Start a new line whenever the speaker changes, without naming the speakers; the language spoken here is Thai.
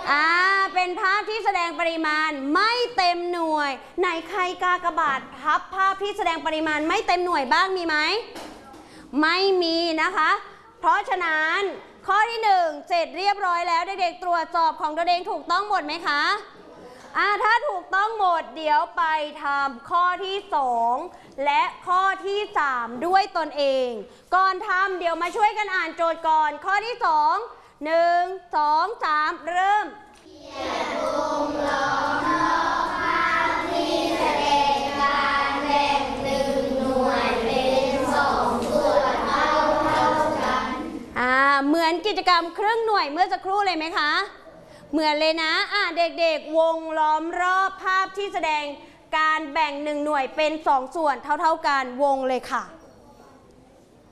เป็นภาพที่แสดงปริมาณไม่เต็มหน่วยไหนใครกากบาทพับภาพที่แสดงปริมาณไม่เต็มหน่วยบ้างมีไหมไม่มีนะคะเพราะฉะนั้นข้อที่1เสร็จเรียบร้อยแล้วเด็กๆตรวจสอบของตัวเองถูกต้องหมดไหมคะถ้าถูกต้องหมดเดี๋ยวไปทำข้อที่2และข้อที่3ด้วยตนเองก่อนทำเดี๋ยวมาช่วยกันอ่านโจทย์ก่อนข้อที่2 1 2 3เริ่มเขียนวงล้อมรอบภาพที่แสดงการแบ่ง1หน่วยเป็น2ส่วนเท่ากันเหมือนกิจกรรมครึ่งหน่วยเมื่อสักครู่เลยไหมคะเหมือนเลยนะเด็กๆวงล้อมรอบภาพที่แสดงการแบ่ง1หน่วยเป็น2ส่วนเท่ากันวงเลยค่ะ